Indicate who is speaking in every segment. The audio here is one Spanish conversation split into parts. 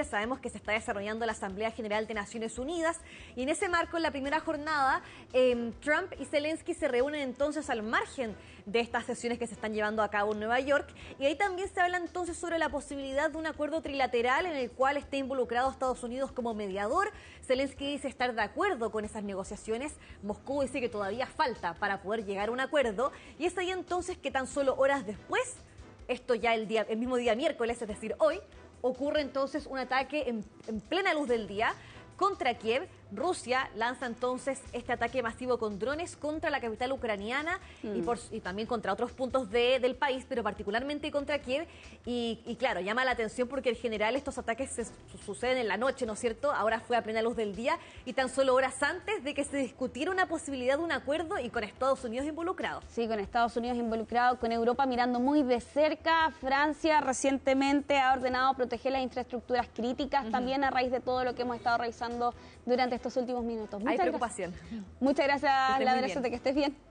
Speaker 1: sabemos que se está desarrollando la Asamblea General de Naciones Unidas y en ese marco, en la primera jornada, Trump y Zelensky se reúnen entonces al margen de estas sesiones que se están llevando a cabo en Nueva York, y ahí también se habla entonces sobre la posibilidad de un acuerdo trilateral en el cual esté involucrado Estados Unidos como mediador. Zelensky dice estar de acuerdo con esas negociaciones, Moscú dice que todavía falta para poder llegar a un acuerdo, y es ahí entonces que tan solo horas después, esto ya el mismo día miércoles, es decir, hoy, ocurre entonces un ataque en plena luz del día contra Kiev. Rusia lanza entonces este ataque masivo con drones contra la capital ucraniana y también contra otros puntos del país, pero particularmente contra Kiev. Y claro, llama la atención porque en general estos ataques suceden en la noche, ¿no es cierto? Ahora fue a plena luz del día y tan solo horas antes de que se discutiera una posibilidad de un acuerdo y con Estados Unidos involucrado.
Speaker 2: Sí, con Estados Unidos involucrado, con Europa mirando muy de cerca. Francia recientemente ha ordenado proteger las infraestructuras críticas, también a raíz de todo lo que hemos estado revisando durante estos últimos minutos.
Speaker 1: Hay preocupación.
Speaker 2: Muchas gracias, Ladra, que estés bien.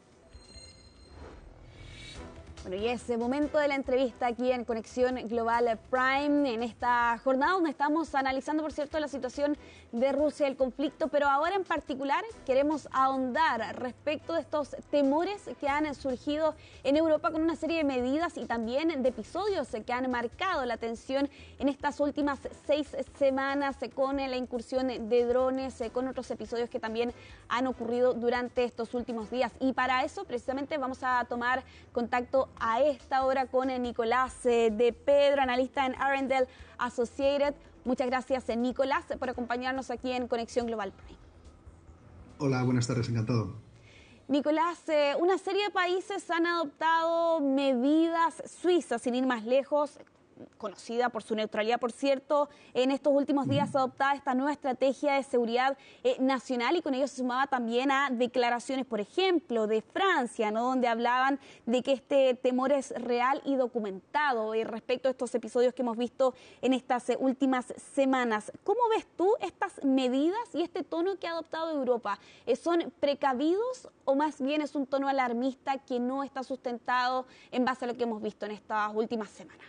Speaker 2: Bueno, y es el momento de la entrevista aquí en Conexión Global Prime, en esta jornada donde estamos analizando, por cierto, la situación de Rusia, el conflicto, pero ahora en particular queremos ahondar respecto de estos temores que han surgido en Europa con una serie de medidas y también de episodios que han marcado la atención en estas últimas 6 semanas con la incursión de drones, con otros episodios que también han ocurrido durante estos últimos días. Y para eso precisamente vamos a tomar contacto a esta hora con Nicolás de Pedro, analista en Arendelle Associated. Muchas gracias, Nicolás, por acompañarnos aquí en Conexión Global Prime.
Speaker 3: Hola, buenas tardes, encantado.
Speaker 2: Nicolás, una serie de países han adoptado medidas. Suiza, sin ir más lejos, conocida por su neutralidad, por cierto, en estos últimos días adoptada esta nueva estrategia de seguridad nacional, y con ello se sumaba también a declaraciones, por ejemplo, de Francia, ¿no?, donde hablaban de que este temor es real y documentado respecto a estos episodios que hemos visto en estas últimas semanas. ¿Cómo ves tú estas medidas y este tono que ha adoptado Europa? ¿Son precavidos o más bien es un tono alarmista que no está sustentado en base a lo que hemos visto en estas últimas semanas?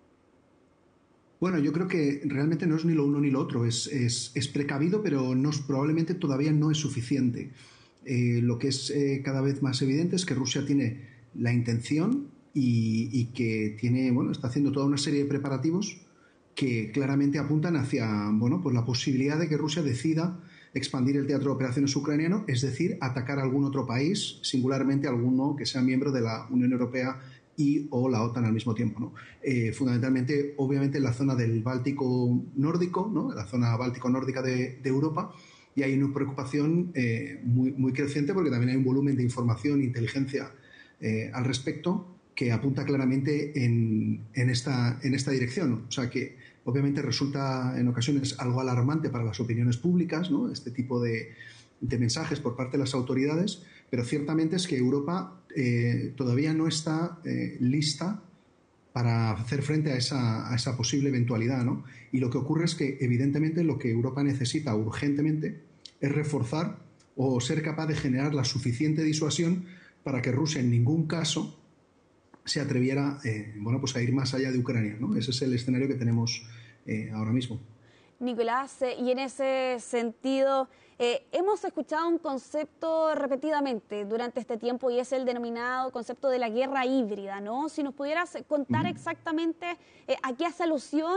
Speaker 3: Bueno, yo creo que realmente no es ni lo uno ni lo otro, es precavido, pero probablemente todavía no es suficiente. Lo que es cada vez más evidente es que Rusia tiene la intención y que está haciendo toda una serie de preparativos que claramente apuntan hacia pues la posibilidad de que Rusia decida expandir el teatro de operaciones ucraniano, es decir, atacar a algún otro país, singularmente alguno que sea miembro de la Unión Europea o la OTAN al mismo tiempo, ¿no? Fundamentalmente, obviamente, en la zona del Báltico nórdico, ¿no?, la zona báltico-nórdica de Europa, y hay una preocupación muy creciente porque también hay un volumen de información e inteligencia al respecto que apunta claramente en esta dirección. O sea que, obviamente, resulta en ocasiones algo alarmante para las opiniones públicas, ¿no?, este tipo de mensajes por parte de las autoridades, pero ciertamente es que Europa todavía no está lista para hacer frente a esa posible eventualidad, ¿no? Y lo que ocurre es que, evidentemente, lo que Europa necesita urgentemente es reforzar o ser capaz de generar la suficiente disuasión para que Rusia en ningún caso se atreviera pues a ir más allá de Ucrania, ¿no? Ese es el escenario que tenemos ahora mismo.
Speaker 2: Nicolás, y en ese sentido, hemos escuchado un concepto repetidamente durante este tiempo y es el denominado concepto de la guerra híbrida, ¿no? Si nos pudieras contar exactamente a qué hace alusión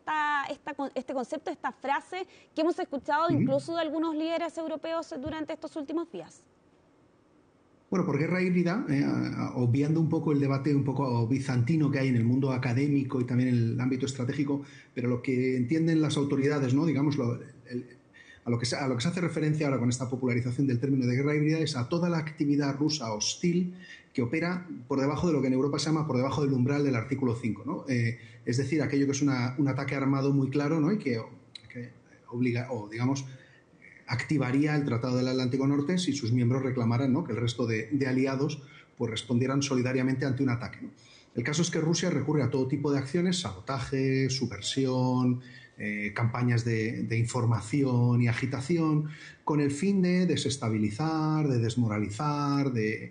Speaker 2: este concepto, esta frase que hemos escuchado incluso de algunos líderes europeos durante estos últimos días.
Speaker 3: Bueno, por guerra híbrida, obviando un poco el debate un poco bizantino que hay en el mundo académico y también en el ámbito estratégico, pero lo que entienden las autoridades, ¿no?, digamos, a lo que se hace referencia ahora con esta popularización del término de guerra híbrida es a toda la actividad rusa hostil que opera por debajo de lo que en Europa se llama por debajo del umbral del artículo 5, ¿no? Es decir, aquello que es un ataque armado muy claro, ¿no?, y que obliga, o digamos, activaría el Tratado del Atlántico Norte si sus miembros reclamaran, ¿no?, que el resto de aliados pues respondieran solidariamente ante un ataque, ¿no? El caso es que Rusia recurre a todo tipo de acciones, sabotaje, subversión, campañas de información y agitación, con el fin de desestabilizar, de desmoralizar, de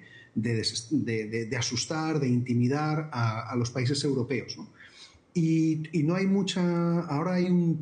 Speaker 3: asustar, de intimidar a los países europeos, ¿no? Y no hay ahora hay un